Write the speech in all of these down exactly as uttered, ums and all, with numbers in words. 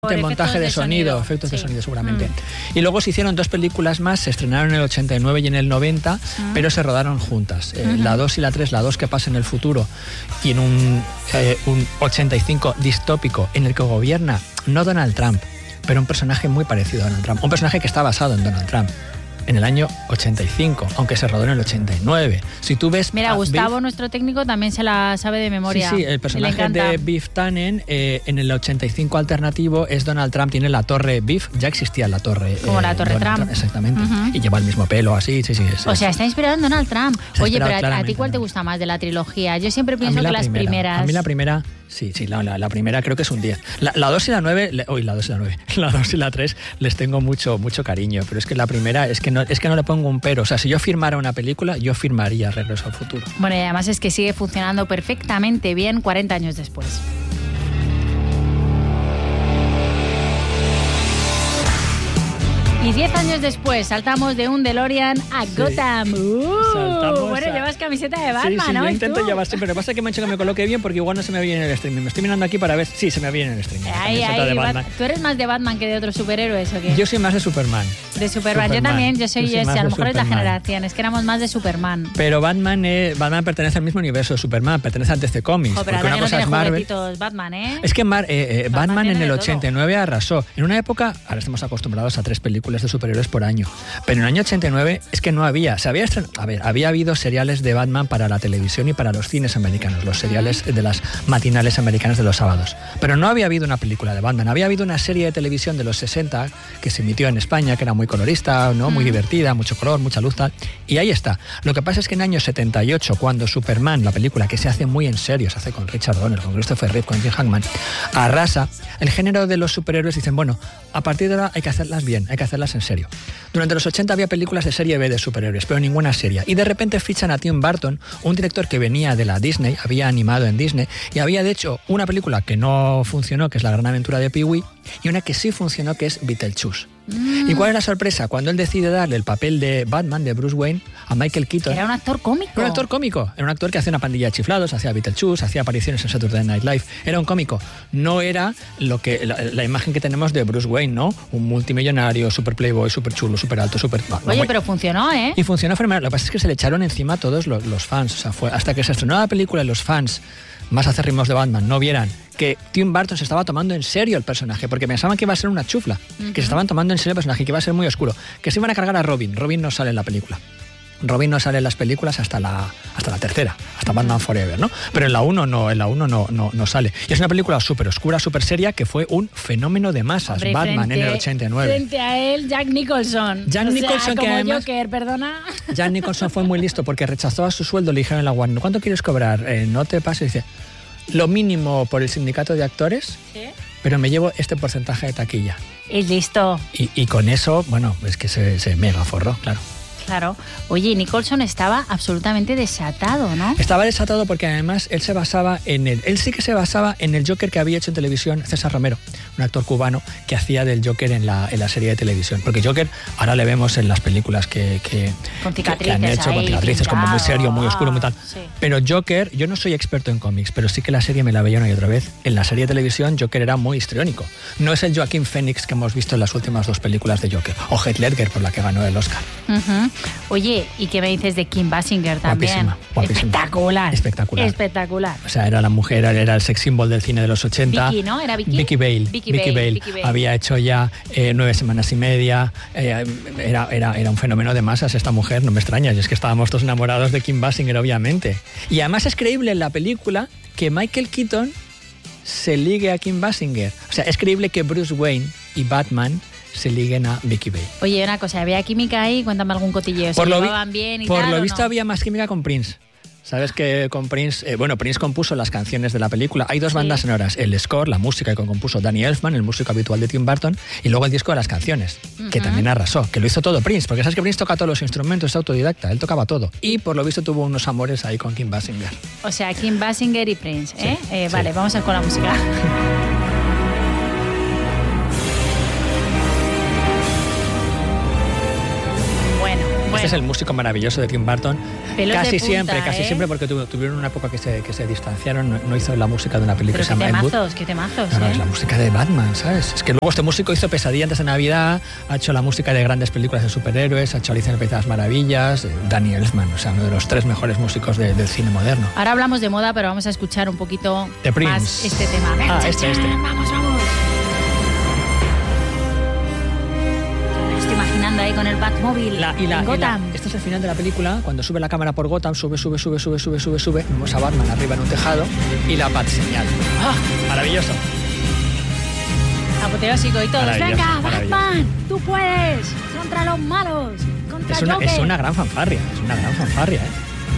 Por montaje de, de sonido, sonido, efectos sí. de sonido seguramente. Mm. Y luego se hicieron dos películas más, se estrenaron en el ochenta y nueve y en el noventa, mm. pero se rodaron juntas. Eh, mm-hmm. La dos y la tres, la dos que pasa en el futuro y en un, eh, un ochenta y cinco distópico en el que gobierna no Donald Trump, pero un personaje muy parecido a Donald Trump. Un personaje que está basado en Donald Trump. En el año ochenta y cinco, aunque se rodó en el ochenta y nueve. Si tú ves... Mira, Gustavo, Biff, nuestro técnico, también se la sabe de memoria. Sí, sí, el personaje de Biff Tannen eh, en el ochenta y cinco alternativo es Donald Trump, tiene la torre Biff, ya existía la torre... Como eh, la torre Trump. Trump. Exactamente, uh-huh. y lleva el mismo pelo, así, sí, sí. Es, o sea, es, está inspirado en Donald Trump. Oye, pero a, a ti, ¿cuál te gusta más de la trilogía? Yo siempre pienso que las primera, primeras... A mí la primera... Sí, sí, la, la, la primera creo que es un diez. La, la dos y la nueve, uy, la dos y la nueve, la dos y la tres les tengo mucho, mucho cariño, pero es que la primera es que no, es que no le pongo un pero. O sea, si yo firmara una película, yo firmaría Regreso al Futuro. Bueno, y además es que sigue funcionando perfectamente bien cuarenta años después. Y diez años después saltamos de un DeLorean a sí. Gotham. Uh, Saltamos bueno, a... llevas camiseta de Batman, sí, sí, ¿no? Yo intento llevar siempre. Lo que pasa es que me han hecho que me coloque bien porque igual no se me ve bien en el streaming. Me estoy mirando aquí para ver. Sí, se me ve bien en el streaming. Ay, ay, de Batman. ¿Tú eres más de Batman que de otros superhéroes o qué? Yo soy más de Superman. De Superman. Superman. Yo también, yo soy ese. A lo mejor es la generación. Es que éramos más de Superman. Pero Batman, eh, Batman pertenece al mismo universo de Superman. Pertenece al D C Comics. Oh, pero porque una cosa no es Marvel. Batman, ¿eh? Es que Mar, eh, eh, Batman, Batman en el ochenta y nueve arrasó. En una época, ahora estamos acostumbrados a tres películas de superhéroes por año. Pero en el año ochenta y nueve es que no había. Se había estren... A ver, había habido seriales de Batman para la televisión y para los cines americanos, los seriales de las matinales americanas de los sábados. Pero no había habido una película de Batman. Había habido una serie de televisión de los sesenta que se emitió en España, que era muy colorista, ¿no? Muy divertida, mucho color, mucha luz, tal. Y ahí está. Lo que pasa es que en el año setenta y ocho, cuando Superman, la película que se hace muy en serio, se hace con Richard Donner, con Christopher Reeve, con Jim Hackman, arrasa, el género de los superhéroes dicen, bueno, a partir de ahora hay que hacerlas bien, hay que hacerlas en serio. Durante los ochenta había películas de serie B de superhéroes, pero ninguna seria. Y de repente fichan a Tim Burton, un director que venía de la Disney, había animado en Disney, y había de hecho una película que no funcionó, que es La Gran Aventura de Pee-wee, y una que sí funcionó, que es Beetlejuice. Mm. ¿Y cuál es la sorpresa? Cuando él decide darle el papel de Batman, de Bruce Wayne, a Michael Keaton. Era un actor cómico. Era un actor cómico. Era un actor que hacía una pandilla de chiflados, hacía Beetlejuice, hacía apariciones en Saturday Night Live. Era un cómico. No era lo que la, la imagen que tenemos de Bruce Wayne, ¿no? Un multimillonario, super playboy, super chulo, super alto, super... No, Oye, no, pero funcionó, ¿eh? Y funcionó fenomenal. Lo que pasa es que se le echaron encima a todos los, los fans. O sea, fue hasta que se estrenó la película y los fans más acérrimos de Batman no vieran que Tim Burton se estaba tomando en serio el personaje, porque pensaban que iba a ser una chufla, uh-huh. que se estaban tomando en serio el personaje, que iba a ser muy oscuro, que se iban a cargar a Robin. Robin no sale en la película. Robin no sale en las películas hasta la, hasta la tercera, hasta Batman Forever, ¿no? Pero en la uno no, en la uno no, no, no sale. Y es una película súper oscura, súper seria, que fue un fenómeno de masas. Hombre, Batman frente, en el ochenta y nueve. Frente a él, Jack Nicholson. Jack o Nicholson, sea, que como además, Joker, perdona. Jack Nicholson fue muy listo porque rechazó a su sueldo, le dijeron en la Warner, ¿cuánto quieres cobrar? Eh, no te pases, dice, lo mínimo por el sindicato de actores, ¿sí? Pero me llevo este porcentaje de taquilla. Y listo. Y, y con eso, bueno, es que se, se mega forró, claro. Claro. Oye, Nicholson estaba absolutamente desatado, ¿no? Estaba desatado porque además él se basaba en el... Él sí que se basaba en el Joker que había hecho en televisión César Romero, un actor cubano que hacía del Joker en la, en la serie de televisión. Porque Joker ahora le vemos en las películas que, que, con cicatrices que han hecho, ahí, con cicatrices, pintado, como muy serio, muy oscuro, muy tal. Sí. Pero Joker, yo no soy experto en cómics, pero sí que la serie me la veía una y otra vez. En la serie de televisión Joker era muy histriónico. No es el Joaquín Phoenix que hemos visto en las últimas dos películas de Joker. O Heath Ledger, por la que ganó el Oscar. Uh-huh. Oye, ¿y qué me dices de Kim Basinger también? Guapísima, guapísima. Espectacular. Espectacular. Espectacular. O sea, era la mujer, era el sex symbol del cine de los ochenta. Vicky, ¿no? ¿Era Vicky? Vicky Bale. Vicky, Vicky Bale, Bale. Vicky Bale. Había hecho ya eh, nueve semanas y media. Eh, era, era, era un fenómeno de masas esta mujer, no me extraña. Y es que estábamos todos enamorados de Kim Basinger, obviamente. Y además es creíble en la película que Michael Keaton se ligue a Kim Basinger. O sea, es creíble que Bruce Wayne y Batman se liguen a Vicky Bale. Oye, una cosa, ¿había química ahí? Cuéntame algún cotilleo. Por ¿Se lo, llevaban bien y por tal, lo o visto no? había más química con Prince. Sabes que con Prince, eh, bueno, Prince compuso las canciones de la película. Hay dos sí. bandas sonoras, el score, la música que compuso Danny Elfman, el músico habitual de Tim Burton, y luego el disco de las canciones, uh-huh. que también arrasó, que lo hizo todo Prince, porque sabes que Prince toca todos los instrumentos, es autodidacta, él tocaba todo. Y por lo visto tuvo unos amores ahí con Kim Basinger. O sea, Kim Basinger y Prince, ¿eh? Sí, eh sí. Vale, vamos a ir con la música. Este tienes el músico maravilloso de Tim Burton. Pelos casi de punta, siempre, ¿eh? casi siempre, porque tu, tuvieron una época que se, que se distanciaron, no, no hizo la música de una película Pero que se llama Ed Wood. qué temazos, qué temazos, No, no, ¿eh? es la música de Batman, ¿sabes? Es que luego este músico hizo Pesadilla antes de Navidad, ha hecho la música de grandes películas de superhéroes, ha hecho Alicia en el País de las Maravillas, Danny Elfman, o sea, uno de los tres mejores músicos de, del cine moderno. Ahora hablamos de moda, pero vamos a escuchar un poquito The Prince. más este tema. Ah, este, este. Vamos, vamos. Me estoy imaginando ahí con el Batmóvil La, y la, en y la- Gotham. este es el final de la película, cuando sube la cámara por Gotham, sube, sube, sube, sube, sube, sube, sube, vemos a Batman arriba en un tejado y la Bat señal. ¡Ah! Maravilloso. Apoteósico y todos. Maravilloso, ¡Venga, maravilloso. Batman! ¡Tú puedes! ¡Contra los malos! ¡Contra Es una, Joker! es una gran fanfarria, es una gran fanfarria, ¿eh?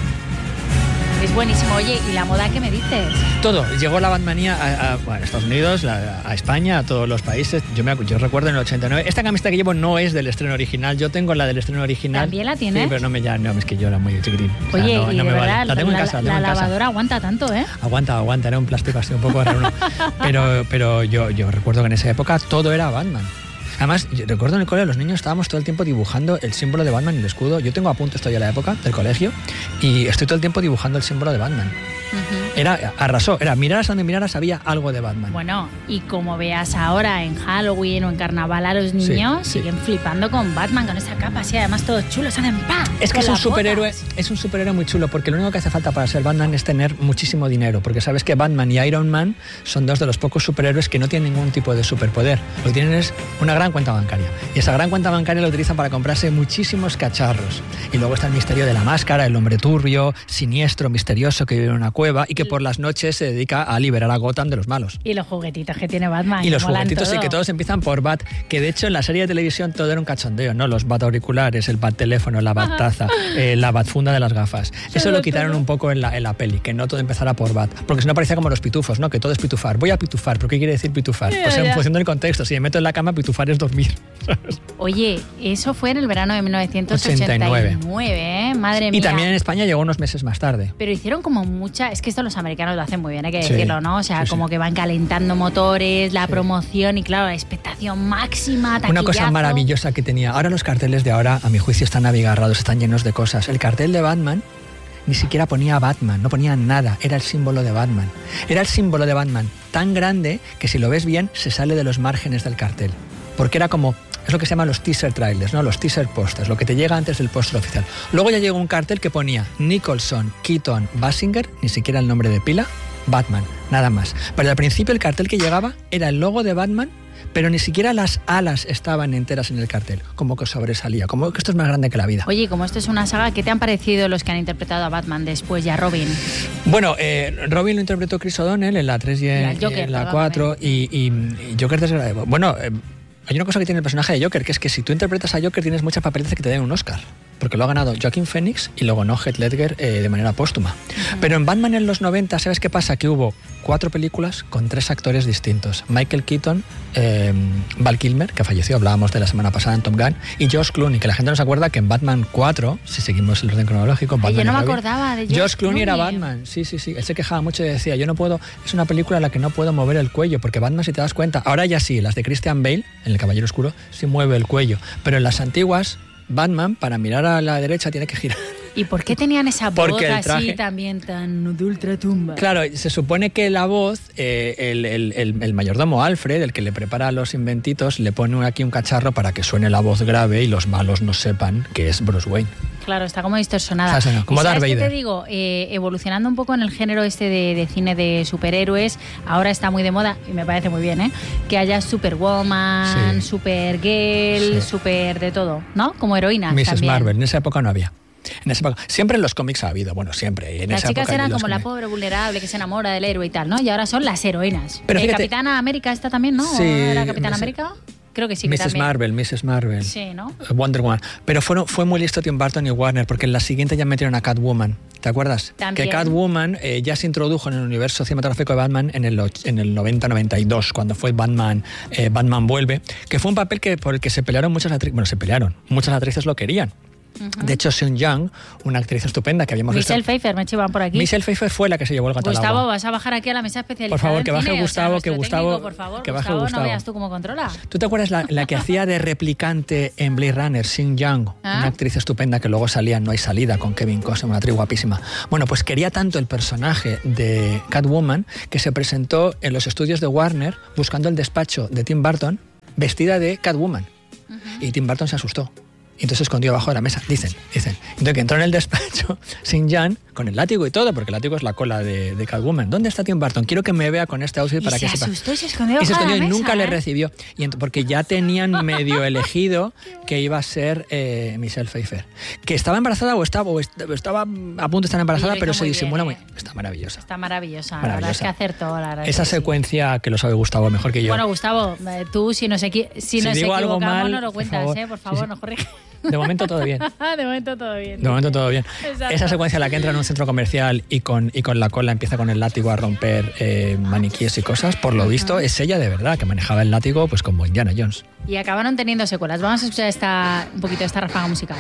Es buenísimo. Oye, ¿y la moda qué me dices? Todo, llegó la Batmanía a, a, bueno, a Estados Unidos, la- a España, a todos los países. Yo me acu- yo recuerdo en el ochenta y nueve. Esta camiseta que llevo no es del estreno original. Yo tengo la del estreno original. ¿También la tienes? Sí, pero no me ya, no, es que yo era muy chiquitín. O sea, Oye, no, y no de me vale. verdad, La tengo en la, casa, la la tengo en casa. lavadora aguanta tanto, ¿eh? Aguanta, aguanta, era un plástico así un poco raro. ¿no? Pero, pero yo, yo recuerdo que en esa época todo era Batman. Además, yo recuerdo en el colegio los niños estábamos todo el tiempo dibujando el símbolo de Batman y el escudo. Yo tengo apuntes todavía de la época del colegio y estoy todo el tiempo dibujando el símbolo de Batman. Ujú. Era, arrasó, era miraras donde miraras había algo de Batman. Bueno, y como veas ahora en Halloween o en Carnaval a los niños, sí. siguen flipando con Batman, con esa capa así, además todos chulos, hacen ¡pam! Es que con es un las superhéroe, botas. es un superhéroe muy chulo porque lo único que hace falta para ser Batman es tener muchísimo dinero, porque sabes que Batman y Iron Man son dos de los pocos superhéroes que no tienen ningún tipo de superpoder. Lo que tienen es una gran cuenta bancaria y esa gran cuenta bancaria la utilizan para comprarse muchísimos cacharros. Y luego está el misterio de la máscara, el hombre turbio, siniestro, misterioso que vive en una cueva y que por las noches se dedica a liberar a Gotham de los malos. Y los juguetitos que tiene Batman. Y los molan juguetitos, sí, todo. que todos empiezan por Bat, que de hecho en la serie de televisión todo era un cachondeo, ¿no? Los Bat auriculares, el Bat teléfono, la Bat taza, eh, la Bat funda de las gafas. Eso Todo, lo quitaron todo. un poco en la, en la peli, que no todo empezara por Bat, porque si no parecía como los pitufos, ¿no? Que todo es pitufar. Voy a pitufar, ¿pero qué quiere decir pitufar? Ya, Pues en ya. función del contexto, si me meto en la cama, pitufar es dormir. Oye, eso fue en el verano de mil novecientos ochenta y nueve, ¿eh? Madre mía. Y también en España llegó unos meses más tarde. Pero hicieron como mucha... Es que esto los americanos lo hacen muy bien, hay que Sí, decirlo, ¿no? O sea, sí, sí. como que van calentando motores, la Sí. promoción y, claro, la expectación máxima, Una cosa taquillazo. maravillosa que tenía. Ahora los carteles de ahora, a mi juicio, están abigarrados, están llenos de cosas. El cartel de Batman ni siquiera ponía Batman, no ponía nada, era el símbolo de Batman. Era el símbolo de Batman tan grande que si lo ves bien se sale de los márgenes del cartel. Porque era como, es lo que se llaman los teaser trailers, ¿no? Los teaser posters, lo que te llega antes del póster oficial. Luego ya llegó un cartel que ponía Nicholson, Keaton, Basinger, ni siquiera el nombre de pila, Batman, nada más. Pero al principio el cartel que llegaba era el logo de Batman, pero ni siquiera las alas estaban enteras en el cartel, como que sobresalía, como que esto es más grande que la vida. Oye, como esto es una saga, ¿qué te han parecido los que han interpretado a Batman después y a Robin? Bueno, eh, Robin lo interpretó Chris O'Donnell en la tres y Y en, al Joker, y en la perdóname. cuatro, y, y, y Joker desgra- Bueno, eh, hay una cosa que tiene el personaje de Joker, que es que si tú interpretas a Joker tienes muchas papeletas que te den un Oscar. Porque lo ha ganado Joaquin Phoenix y lo ganó Heath Ledger eh, de manera póstuma. Uh-huh. Pero en Batman en los noventa, ¿sabes qué pasa? Que hubo cuatro películas con tres actores distintos. Michael Keaton, eh, Val Kilmer, que falleció, hablábamos de la semana pasada en Top Gun, y George Clooney, que la gente no se acuerda que en Batman cuatro, si seguimos el orden cronológico, Batman Ay, yo no y me Robin, acordaba de George, George Clooney era Clooney. Batman, sí, sí, sí. Él se quejaba mucho y decía, yo no puedo, es una película en la que no puedo mover el cuello, porque Batman, si te das cuenta, ahora ya sí, las de Christian Bale, en El Caballero Oscuro, sí mueve el cuello, pero en las antiguas, Batman, para mirar a la derecha, tiene que girar. ¿Y por qué tenían esa voz Porque el así traje- también tan de ultratumba? Claro, se supone que la voz, eh, el, el, el, el mayordomo Alfred, el que le prepara los inventitos, le pone aquí un cacharro para que suene la voz grave y los malos no sepan que es Bruce Wayne. Claro, está como distorsionada. O sea, no, como ¿Y sabes Darth qué Vader. te digo? Eh, evolucionando un poco en el género este de, de cine de superhéroes, ahora está muy de moda, y me parece muy bien, ¿eh? Que haya Superwoman, Sí. Supergirl, Sí. Super de todo, ¿no? Como heroínas missus también. Marvel, en esa época no había. En esa época, siempre en los cómics ha habido, bueno, siempre. y En Las esa chicas época eran los como la cómics. pobre vulnerable que se enamora del héroe y tal, ¿no? Y ahora son las heroínas. Pero Eh, fíjate- Capitana América esta también, ¿no? Sí, ¿O era Capitana missus América? Creo que sí, que missus también. Marvel, missus Marvel. Sí, ¿no? Wonder Woman. Pero fueron, fue muy listo Tim Burton y Warner, porque en la siguiente ya metieron a Catwoman. ¿Te acuerdas? También. Que Catwoman eh, ya se introdujo en el universo cinematográfico de Batman en el, och- en el noventa noventa y dos, cuando fue Batman, eh, Batman Vuelve, que fue un papel que, por el que se pelearon muchas actrices. Bueno, se pelearon. Muchas actrices lo querían. Uh-huh. De hecho, Seung Young, una actriz estupenda que habíamos Michelle visto... Pfeiffer, me chivan por aquí. Michelle Pfeiffer fue la que se llevó el gato al agua. Gustavo, vas a bajar aquí a la mesa especializada. Por favor, que en baje cine, Gustavo, o sea, que Gustavo... técnico, por favor, que baje Gustavo, Gustavo. No veas tú cómo controla. ¿Tú te acuerdas la, la que hacía de replicante en Blade Runner, Seung Young? ¿Ah? Una actriz estupenda que luego salía en No hay salida con Kevin Costner, una actriz guapísima. Bueno, pues quería tanto el personaje de Catwoman que se presentó en los estudios de Warner buscando el despacho de Tim Burton vestida de Catwoman. Uh-huh. Y Tim Burton se asustó. Y entonces se escondió abajo de la mesa, dicen, dicen. Entonces que entró en el despacho Seung Young con el látigo y todo, porque el látigo es la cola de, de Catwoman. ¿Dónde está Tim Burton? Quiero que me vea con este outfit y para se que sepa. Asustó y se escondió y se escondió y y nunca mesa, le ¿eh? recibió. Y ent- porque ya tenían medio elegido que iba a ser eh, Michelle Pfeiffer. Que estaba embarazada o estaba, o est- estaba a punto de estar embarazada, Y lo pero hizo se muy disimula bien, muy... ¿eh? Está maravillosa. Está maravillosa, Maravillosa. la verdad es que acertó. La verdad Esa es que secuencia sí. que lo sabe Gustavo mejor que yo. Bueno, Gustavo, eh, tú si nos, equi- si Si nos digo algo equivocamos mal, no lo por cuentas, favor. ¿eh? Por favor, Sí, sí. nos corrige. De momento todo bien. De momento todo bien. De momento todo bien. Exacto. Esa secuencia en la que entra en un centro comercial y con, y con la cola empieza con el látigo a romper eh, maniquíes y cosas, por lo visto es ella de verdad que manejaba el látigo pues como Indiana Jones. Y acabaron teniendo secuelas. Vamos a escuchar esta, un poquito esta ráfaga musical.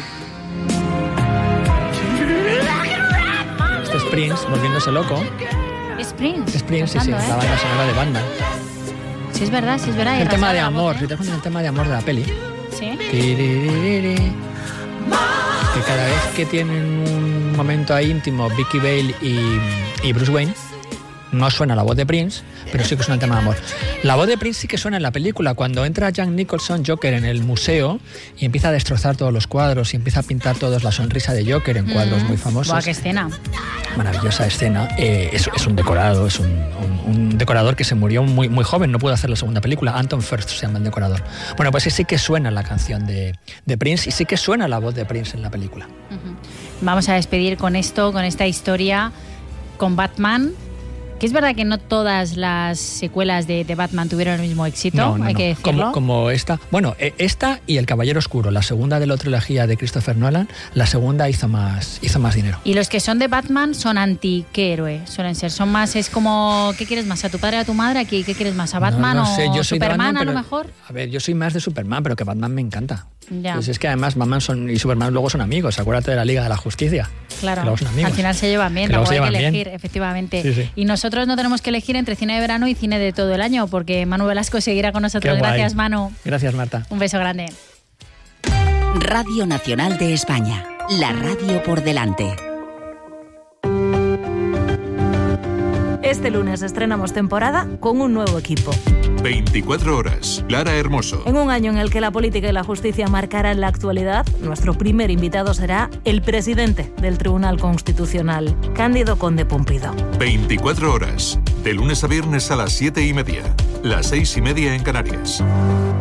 Este es Prince volviéndose loco. Es Prince. Es Prince, sí, sí, cantando, ¿eh? la banda sonora de Batman. Sí, es verdad, sí, es verdad. y El tema rasgaba de la amor, voz, si te pones el tema de amor de la peli. ¿eh? Sí. Tiriririri. Que cada vez que tienen un momento ahí íntimo Vicky Vale y, y Bruce Wayne, no suena la voz de Prince, pero sí que suena el tema de amor. La voz de Prince sí que suena en la película, cuando entra Jack Nicholson, Joker, en el museo y empieza a destrozar todos los cuadros y empieza a pintar todos la sonrisa de Joker en cuadros Mm. muy famosos. Buah, qué escena. Maravillosa escena. Eh, es, es un decorado, es un, un, un decorador que se murió muy, muy joven, no pudo hacer la segunda película. Anton Firth se llama el decorador. Bueno, pues sí que suena la canción de, de Prince y sí que suena la voz de Prince en la película. Uh-huh. Vamos a despedir con esto, con esta historia, con Batman. Que es verdad que no todas las secuelas de, de Batman tuvieron el mismo éxito, No, no, hay no. que decirlo. Como, como esta. Bueno, eh, esta y El Caballero Oscuro, la segunda de la trilogía de Christopher Nolan, la segunda hizo más, hizo más dinero. Y los que son de Batman son anti ¿qué héroe? Suelen ser, son más, es como, ¿qué quieres más? ¿A tu padre, a tu madre? ¿Aquí, ¿Qué quieres más? ¿A Batman no, no sé, o yo soy de Superman Batman, a lo pero- mejor? A ver, yo soy más de Superman, pero que Batman me encanta. Ya. Pues es que además Batman son, y Superman luego son amigos, acuérdate de la Liga de la Justicia. Claro, Que luego son amigos. al final se llevan bien, Que luego tampoco se hay que llevan elegir, bien. efectivamente. Sí, sí. Y nosotros no tenemos que elegir entre cine de verano y cine de todo el año, porque Manu Velasco seguirá con nosotros. Qué guay. Gracias, Manu. Gracias, Marta. Un beso grande. Radio Nacional de España, la radio por delante. Este lunes estrenamos temporada con un nuevo equipo. veinticuatro horas. Clara Hermoso. En un año en el que la política y la justicia marcarán la actualidad, nuestro primer invitado será el presidente del Tribunal Constitucional, Cándido Conde Pumpido. veinticuatro horas. De lunes a viernes a las siete y media. Las seis y media en Canarias.